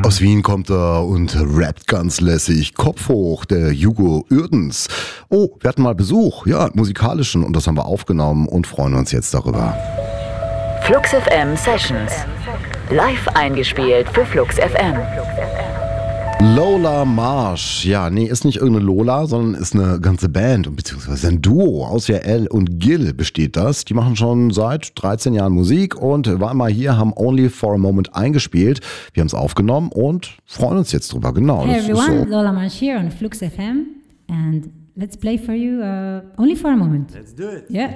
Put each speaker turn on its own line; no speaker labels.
Aus Wien kommt er und rappt ganz lässig. Kopf hoch, der Hugo Uerdens. Oh, wir hatten mal Besuch, ja, musikalischen, und das haben wir aufgenommen und freuen uns jetzt darüber.
Flux FM Sessions. Live eingespielt für Flux FM.
Lola Marsh, ja, nee, ist nicht irgendeine Lola, sondern ist eine ganze Band, beziehungsweise ein Duo aus Jael und Gil besteht das. Die machen schon seit 13 Jahren Musik und waren mal hier, haben Only for a Moment eingespielt. Wir haben es aufgenommen und freuen uns jetzt drüber, genau.
Hey
das
everyone,
ist so.
Lola Marsh here on Flux FM and let's play for you Only for a Moment.
Let's do it.
Yeah.